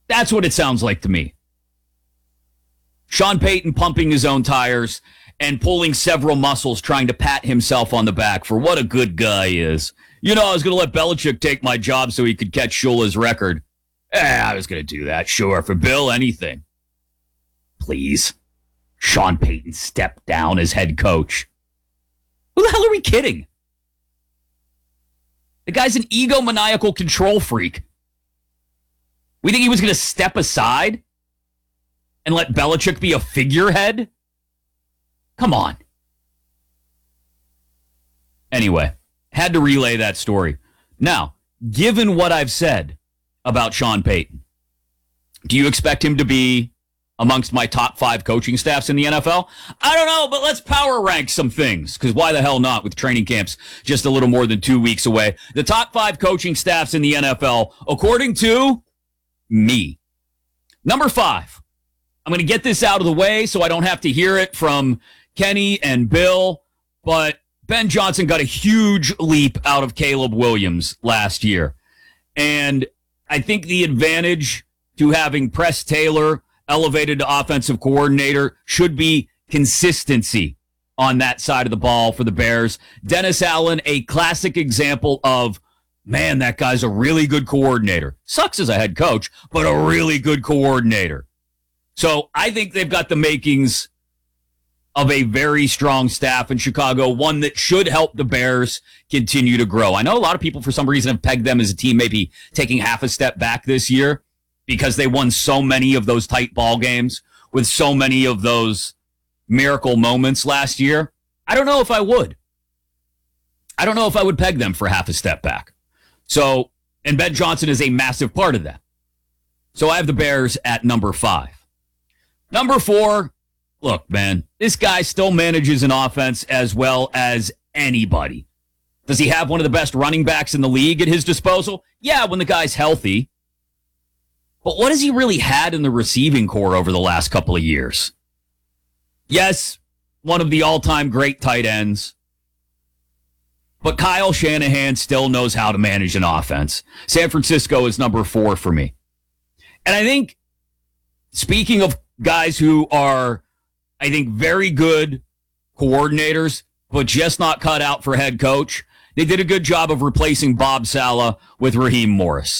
That's what it sounds like to me. Sean Payton pumping his own tires and pulling several muscles trying to pat himself on the back for what a good guy he is. You know, I was going to let Belichick take my job so he could catch Shula's record. I was going to do that, sure. For Bill, anything. Please. Sean Payton stepped down as head coach. Who the hell are we kidding? The guy's an egomaniacal control freak. We think he was going to step aside and let Belichick be a figurehead? Come on. Anyway, had to relay that story. Now, given what I've said about Sean Payton, do you expect him to be amongst my top 5 coaching staffs in the NFL? I don't know, but let's power rank some things, because why the hell not with training camps just a little more than 2 weeks away. The top 5 coaching staffs in the NFL, according to me. Number 5. I'm going to get this out of the way so I don't have to hear it from Kenny and Bill, but Ben Johnson got a huge leap out of Caleb Williams last year. And I think the advantage to having Press Taylor elevated to offensive coordinator should be consistency on that side of the ball for the Bears. Dennis Allen, a classic example of, man, that guy's a really good coordinator. Sucks as a head coach, but a really good coordinator. So I think they've got the makings of a very strong staff in Chicago, one that should help the Bears continue to grow. I know a lot of people, for some reason, have pegged them as a team maybe taking half a step back this year because they won so many of those tight ball games with so many of those miracle moments last year. I don't know if I would. I don't know if I would peg them for half a step back. So, and Ben Johnson is a massive part of that. So I have the Bears at number 5. Number 4, look, man, this guy still manages an offense as well as anybody. Does he have one of the best running backs in the league at his disposal? Yeah, when the guy's healthy. But what has he really had in the receiving core over the last couple of years? Yes, one of the all-time great tight ends. But Kyle Shanahan still knows how to manage an offense. San Francisco is number 4 for me. And I think, speaking of guys who are, I think, very good coordinators, but just not cut out for head coach, they did a good job of replacing Bob Saleh with Raheem Morris.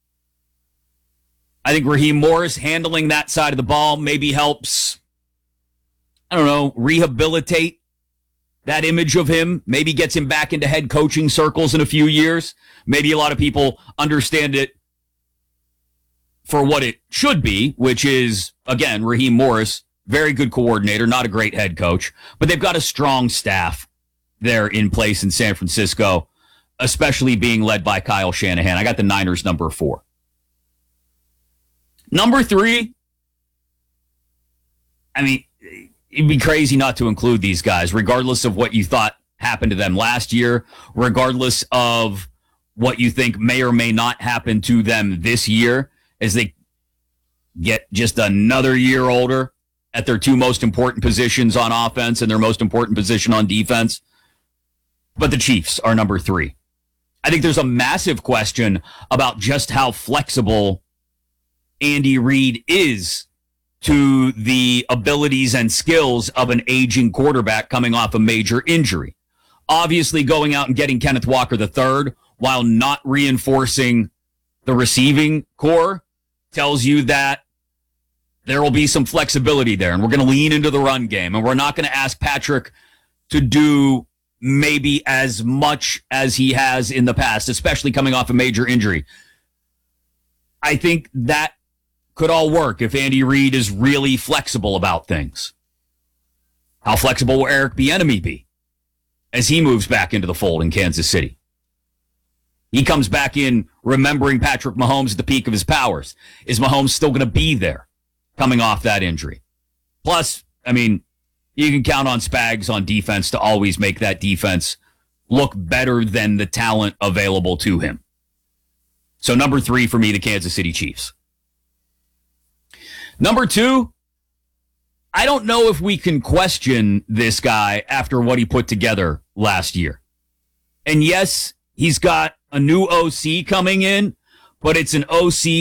I think Raheem Morris handling that side of the ball maybe helps, I don't know, rehabilitate that image of him, maybe gets him back into head coaching circles in a few years. Maybe a lot of people understand it for what it should be, which is, again, Raheem Morris, very good coordinator, not a great head coach, but they've got a strong staff there in place in San Francisco, especially being led by Kyle Shanahan. I got the Niners number 4. Number 3, I mean, it'd be crazy not to include these guys, regardless of what you thought happened to them last year, regardless of what you think may or may not happen to them this year as they get just another year older at their 2 most important positions on offense and their most important position on defense. But the Chiefs are number 3. I think there's a massive question about just how flexible Andy Reid is to the abilities and skills of an aging quarterback coming off a major injury. Obviously, going out and getting Kenneth Walker III while not reinforcing the receiving core tells you that there will be some flexibility there, and we're going to lean into the run game, and we're not going to ask Patrick to do maybe as much as he has in the past, especially coming off a major injury. I think that could all work if Andy Reid is really flexible about things. How flexible will Eric Bieniemy be as he moves back into the fold in Kansas City? He comes back in remembering Patrick Mahomes at the peak of his powers. Is Mahomes still going to be there coming off that injury? Plus, I mean, you can count on Spags on defense to always make that defense look better than the talent available to him. So number 3 for me, the Kansas City Chiefs. Number 2, I don't know if we can question this guy after what he put together last year. And yes, he's got a new OC coming in, but it's an OC